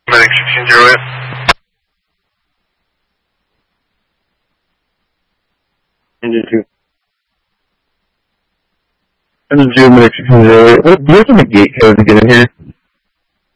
Medic 1608. Engine 2. Engine 2, Medic 1608. What, do you have some gate code to get in here?